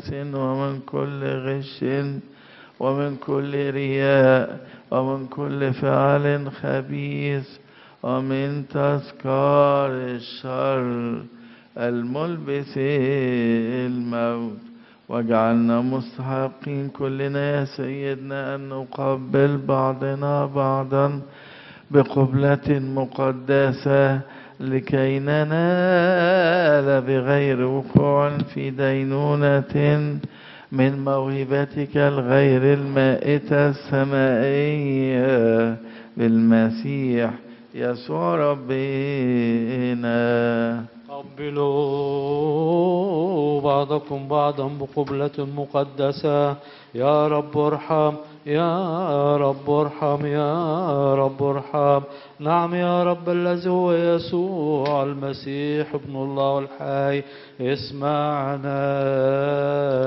دنس ومن كل غش ومن كل رياء ومن كل فعل خبيث ومن تذكار الشر الملبس الموت. واجعلنا مستحقين كلنا يا سيدنا أن نقبل بعضنا بعضا بقبلة مقدسة لكي ننال بغير وقوع في دينونة من موهبتك الغير المائتة السمائية بالمسيح يسوع ربنا. قبلوا بعضكم بعضا بقبلة مقدسة. يا رب ارحم، يا رب ارحم، يا رب ارحم. نعم يا رب الذي هو يسوع المسيح ابن الله الحي، اسمعنا.